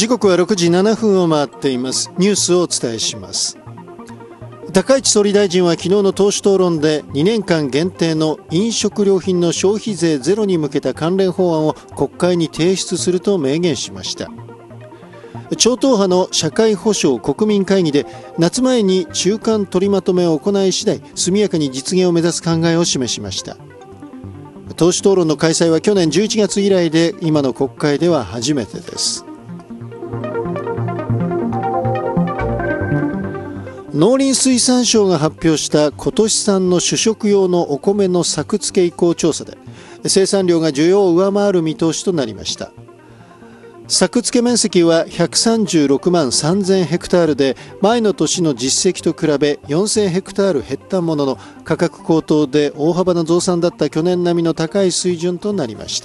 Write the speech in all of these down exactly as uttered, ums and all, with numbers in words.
時刻はろくじななふんを回っています。ニュースをお伝えします。高市総理大臣は昨日の党首討論でにねんかん限定の飲食料品の消費税ゼロに向けた関連法案を国会に提出すると明言しました。超党派の社会保障国民会議で夏前に中間取りまとめを行い次第速やかに実現を目指す考えを示しました。党首討論の開催は去年じゅういちがつ以来で、今の国会では初めてです。農林水産省が発表した今年産の主食用のお米の作付け意向調査で、生産量が需要を上回る見通しとなりました。作付け面積はひゃくさんじゅうろくまんさんぜんヘクタールで、前の年の実績と比べよんせんヘクタール減ったものの、価格高騰で大幅な増産だった去年並みの高い水準となりました。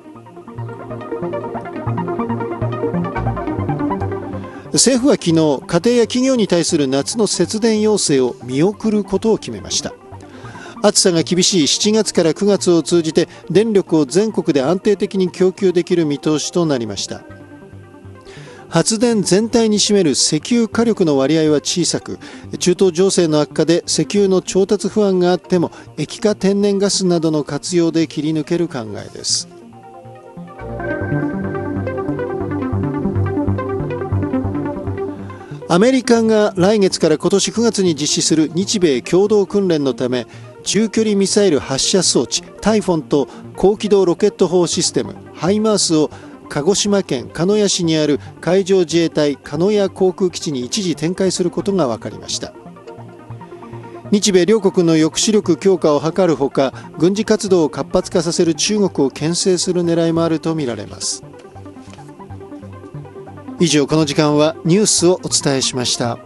政府は昨日、家庭や企業に対する夏の節電要請を見送ることを決めました。暑さが厳しいしちがつからくがつを通じて電力を全国で安定的に供給できる見通しとなりました。発電全体に占める石油火力の割合は小さく、中東情勢の悪化で石油の調達不安があっても液化天然ガスなどの活用で切り抜ける考えです。アメリカが来月から今年くがつに実施する日米共同訓練のため、中距離ミサイル発射装置タイフォンと高機動ロケット砲システムハイマースを鹿児島県鹿屋市にある海上自衛隊鹿屋航空基地に一時展開することが分かりました。日米両国の抑止力強化を図るほか、軍事活動を活発化させる中国を牽制する狙いもあるとみられます。以上、この時間はニュースをお伝えしました。